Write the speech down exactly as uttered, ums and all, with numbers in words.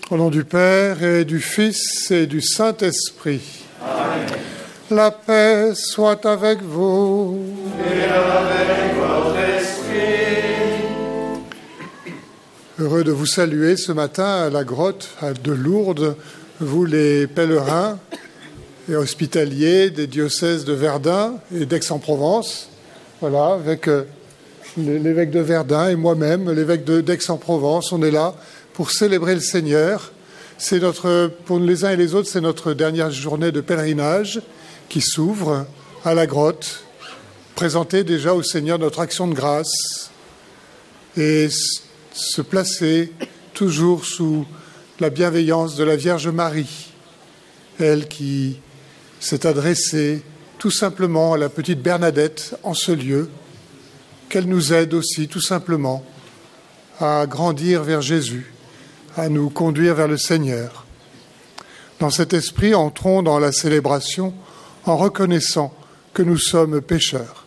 Au nom du Père et du Fils et du Saint-Esprit. Amen. La paix soit avec vous. Et avec votre esprit. Heureux de vous saluer ce matin à la grotte de Lourdes, vous les pèlerins et hospitaliers des diocèses de Verdun et d'Aix-en-Provence. Voilà, avec l'évêque de Verdun et moi-même, l'évêque d'Aix-en-Provence, on est là pour célébrer le Seigneur. C'est notre, pour les uns et les autres, c'est notre dernière journée de pèlerinage qui s'ouvre à la grotte, présenter déjà au Seigneur notre action de grâce et se placer toujours sous la bienveillance de la Vierge Marie, elle qui s'est adressée tout simplement à la petite Bernadette en ce lieu, qu'elle nous aide aussi tout simplement à grandir vers Jésus, à nous conduire vers le Seigneur. Dans cet esprit, entrons dans la célébration en reconnaissant que nous sommes pécheurs.